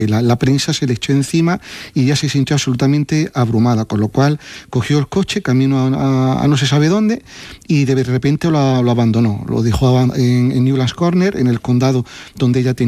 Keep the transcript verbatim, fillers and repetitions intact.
La, la prensa se le echó encima y ya se sintió absolutamente abrumada, con lo cual cogió el coche, camino a, a, a no se sabe dónde, y de repente lo, lo abandonó. Lo dejó en, en Newlands Corner, en el condado donde ella tenía